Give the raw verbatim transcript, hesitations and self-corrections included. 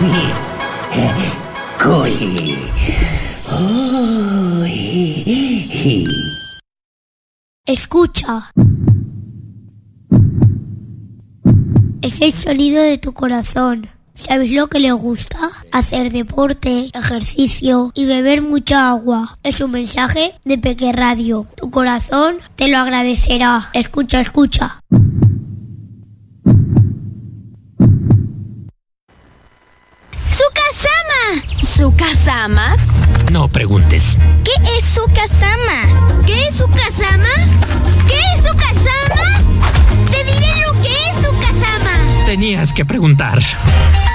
Cool. Escucha. Es el sonido de tu corazón. ¿Sabes lo que le gusta? Hacer deporte, ejercicio y beber mucha agua. Es un mensaje de Peque Radio. Tu corazón te lo agradecerá. Escucha, escucha. ¡Sukasama! ¿Sukasama? No preguntes. ¿Qué es Sukasama? ¿Qué es Sukasama? ¿Qué es Sukasama? Te diré lo que es Sukasama. Tenías que preguntar.